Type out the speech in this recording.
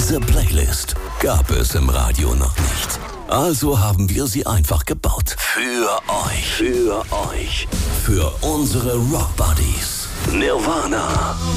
Diese Playlist gab es im Radio noch nicht. Also haben wir sie einfach gebaut. Für euch. Für euch. Für unsere Rock Buddies. Nirvana,